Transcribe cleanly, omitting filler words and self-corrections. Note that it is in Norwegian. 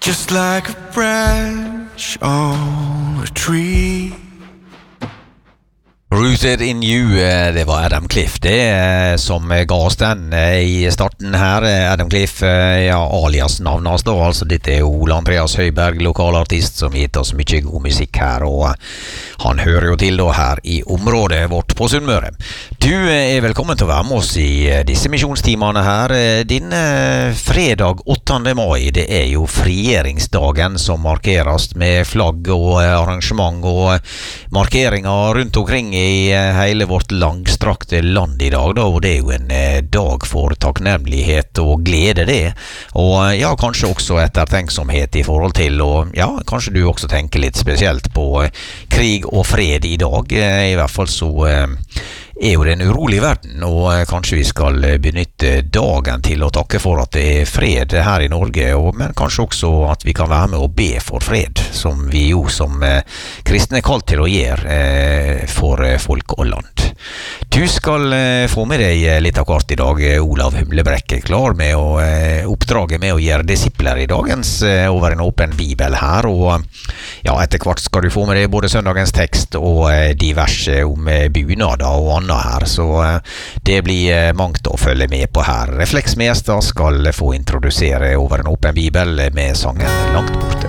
Just like a branch on a tree. Rooted in You, det var Adam Cliff det som ga oss den i starten her. Adam Cliff, ja, alias navnet hans da, altså dette Ole Andreas Høiberg, lokalartist som gitt oss mye god musikk her, og han hører jo til da her i området vårt på Sunnmøre. Du velkommen til å være med oss i disse misjonstimene her. Din fredag 8. mai, det jo frigjeringsdagen som markeres med flagg og arrangement og markeringer rundt omkring i hele vårt langstrakte land i dag da, og det jo en dag for takknemlighet og glede det, og ja, kanskje også ettertenksomhet i forhold til, og ja, kanskje du også tenker litt spesielt på krig og fred i dag, i hvert fall så jo det en urolig verden, og kanskje vi skal benytte dagen til å takke for at det fred her i Norge, men kanskje også at vi kan være med og be for fred, som vi jo som kristne er kalt til å gjøre for folk og land. Du skal få med deg litt av hvert i dag, Olav Humlebrekke, klar med å oppdraget med å gjøre disipler i dagens over en åpen bibel her, og ja, etter hvert skal du få med deg både søndagens tekst og diverse om bunader og annet her, så det blir mangt å følge med på her. Refleks Mestad skal få introdusere over en åpen bibel med sangen Langt borte.